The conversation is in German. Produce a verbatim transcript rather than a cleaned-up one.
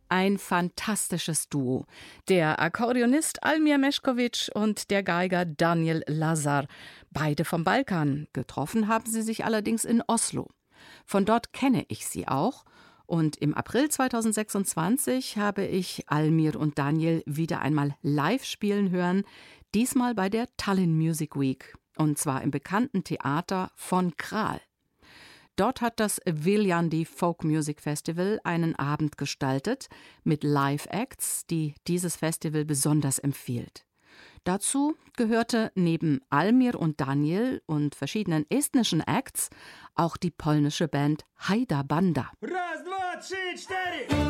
Ein fantastisches Duo. Der Akkordeonist Almir Mešković und der Geiger Daniel Lazar. Beide vom Balkan. Getroffen haben sie sich allerdings in Oslo. Von dort kenne ich sie auch. Und im April zweitausendsechsundzwanzig habe ich Almir und Daniel wieder einmal live spielen hören. Diesmal bei der Tallinn Music Week. Und zwar im bekannten Theater von Kral. Dort hat das Viljandi Folk Music Festival einen Abend gestaltet mit Live-Acts, die dieses Festival besonders empfiehlt. Dazu gehörte neben Almir und Daniel und verschiedenen estnischen Acts auch die polnische Band Haida Banda.